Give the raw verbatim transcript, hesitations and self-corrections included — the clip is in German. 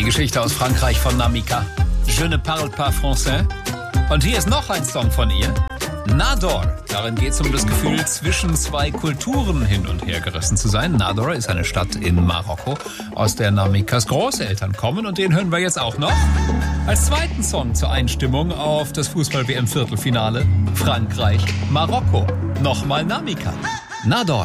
Geschichte aus Frankreich von Namika. Je ne parle pas français. Und hier ist noch ein Song von ihr. Nador. Darin geht es um das Gefühl, zwischen zwei Kulturen hin und her gerissen zu sein. Nador ist eine Stadt in Marokko, aus der Namikas Großeltern kommen. Und den hören wir jetzt auch noch als zweiten Song zur Einstimmung auf das Fußball-W M-Viertelfinale. Frankreich, Marokko. Nochmal Namika. Nador.